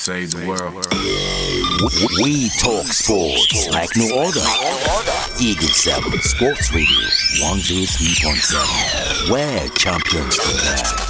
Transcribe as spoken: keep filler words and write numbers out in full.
Save the world. We, we talk sports like no other. Eagle seven Sports Radio one oh three point seven. Where champions prepare.